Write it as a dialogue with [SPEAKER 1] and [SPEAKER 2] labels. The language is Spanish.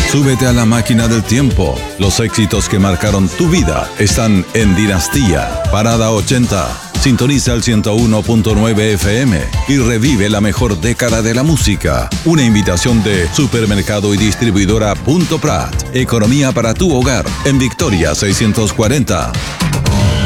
[SPEAKER 1] Súbete a la máquina del tiempo. Los éxitos que marcaron tu vida están en Dinastía, Parada 80. Sintoniza el 101.9 FM y revive la mejor década de la música. Una invitación de Supermercado y Distribuidora Punto Prat. Economía para tu hogar en Victoria 640.